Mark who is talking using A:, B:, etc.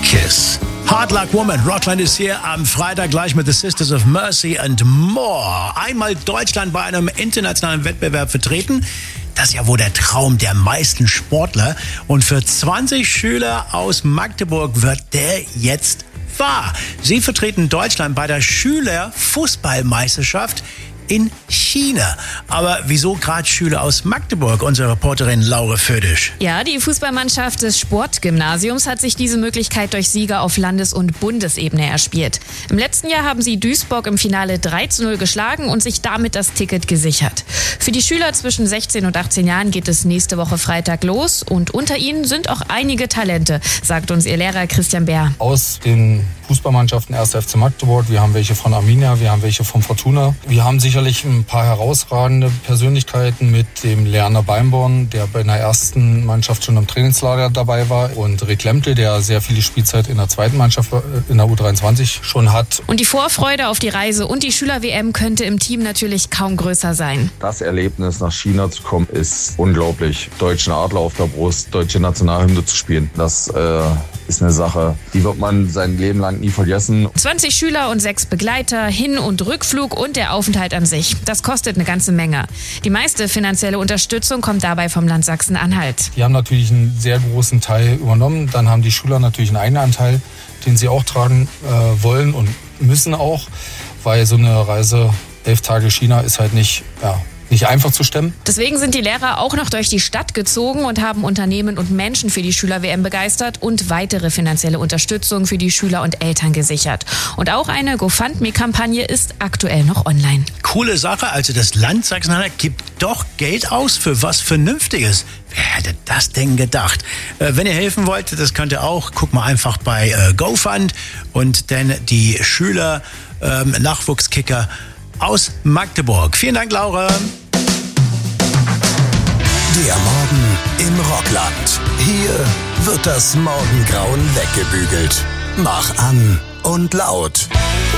A: Kiss. Hard Luck Woman, Rockland ist hier am Freitag gleich mit The Sisters of Mercy and More. Einmal Deutschland bei einem internationalen Wettbewerb vertreten. Das ist ja wohl der Traum der meisten Sportler. Und für 20 Schüler aus Magdeburg wird der jetzt wahr. Sie vertreten Deutschland bei der Schülerfußballmeisterschaft in China. Aber wieso gerade Schüler aus Magdeburg? Unsere Reporterin Laura Födisch.
B: Ja, die Fußballmannschaft des Sportgymnasiums hat sich diese Möglichkeit durch Sieger auf Landes- und Bundesebene erspielt. Im letzten Jahr haben sie Duisburg im Finale 3:0 geschlagen und sich damit das Ticket gesichert. Für die Schüler zwischen 16 und 18 Jahren geht es nächste Woche Freitag los und unter ihnen sind auch einige Talente, sagt uns ihr Lehrer Christian Bär.
C: Aus den Fußballmannschaften 1. FC Magdeburg, wir haben welche von Arminia, wir haben welche von Fortuna. Wir haben sicherlich ein paar herausragende Persönlichkeiten mit dem Lerner Beimborn, der bei einer ersten Mannschaft schon im Trainingslager dabei war, und Rick Lemtel, der sehr viele Spielzeit in der zweiten Mannschaft in der U23 schon hat.
B: Und die Vorfreude auf die Reise und die Schüler-WM könnte im Team natürlich kaum größer sein.
D: Das Erlebnis, nach China zu kommen, ist unglaublich. Deutschen Adler auf der Brust, deutsche Nationalhymne zu spielen, das ist eine Sache, die wird man sein Leben lang nie vergessen.
B: 20 Schüler und 6 Begleiter, Hin- und Rückflug und der Aufenthalt an sich. Das kostet eine ganze Menge. Die meiste finanzielle Unterstützung kommt dabei vom Land Sachsen-Anhalt.
C: Die haben natürlich einen sehr großen Teil übernommen. Dann haben die Schüler natürlich einen eigenen Anteil, den sie auch tragen wollen und müssen auch, weil so eine Reise 11 Tage China ist halt nicht einfach zu stemmen.
B: Deswegen sind die Lehrer auch noch durch die Stadt gezogen und haben Unternehmen und Menschen für die Schüler-WM begeistert und weitere finanzielle Unterstützung für die Schüler und Eltern gesichert. Und auch eine GoFundMe-Kampagne ist aktuell noch online.
A: Coole Sache, also das Land Sachsen-Anhalt gibt doch Geld aus für was Vernünftiges. Wer hätte das denn gedacht? Wenn ihr helfen wollt, das könnt ihr auch. Guckt mal einfach bei GoFund und dann die Schüler Nachwuchskicker aus Magdeburg. Vielen Dank, Laura.
E: Der Morgen im Rockland. Hier wird das Morgengrauen weggebügelt. Mach an und laut.